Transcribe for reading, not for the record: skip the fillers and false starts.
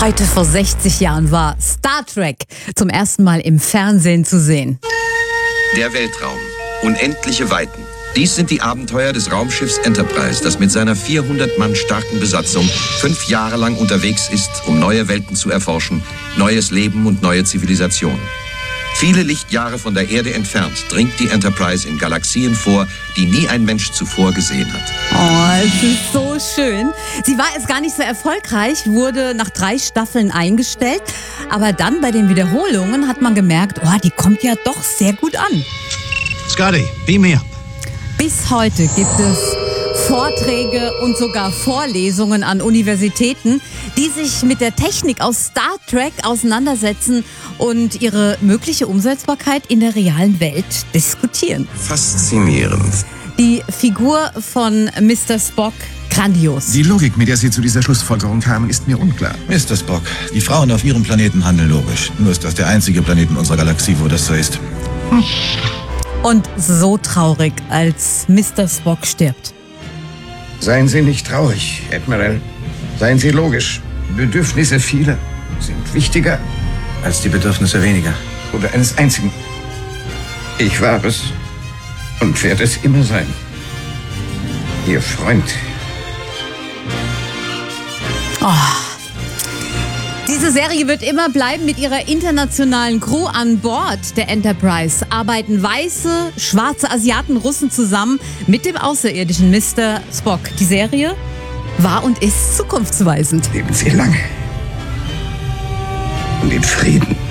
Heute vor 60 Jahren war Star Trek zum ersten Mal im Fernsehen zu sehen. Der Weltraum. Unendliche Weiten. Dies sind die Abenteuer des Raumschiffs Enterprise, das mit seiner 400 Mann starken Besatzung 5 Jahre lang unterwegs ist, um neue Welten zu erforschen, neues Leben und neue Zivilisationen. Viele Lichtjahre von der Erde entfernt dringt die Enterprise in Galaxien vor, die nie ein Mensch zuvor gesehen hat. Oh, es ist so schön. Sie war erst gar nicht so erfolgreich, wurde nach 3 Staffeln eingestellt. Aber dann bei den Wiederholungen hat man gemerkt, oh, die kommt ja doch sehr gut an. Scotty, beam me up. Bis heute gibt es Vorträge und sogar Vorlesungen an Universitäten, die sich mit der Technik aus Star Trek auseinandersetzen und ihre mögliche Umsetzbarkeit in der realen Welt diskutieren. Faszinierend. Die Figur von Mr. Spock, grandios. Die Logik, mit der Sie zu dieser Schlussfolgerung kamen, ist mir unklar. Mr. Spock, die Frauen auf Ihrem Planeten handeln logisch. Nur ist das der einzige Planet in unserer Galaxie, wo das so ist. Und so traurig, als Mr. Spock stirbt. Seien Sie nicht traurig, Admiral. Seien Sie logisch. Bedürfnisse vieler sind wichtiger Als die Bedürfnisse weniger. oder eines einzigen. Ich war es und werde es immer sein. Ihr Freund. Diese Serie wird immer bleiben. Mit ihrer internationalen Crew an Bord der Enterprise arbeiten weiße, schwarze Asiaten, Russen zusammen mit dem außerirdischen Mr. Spock. Die Serie war und ist zukunftsweisend. Leben Sie lange und in Frieden.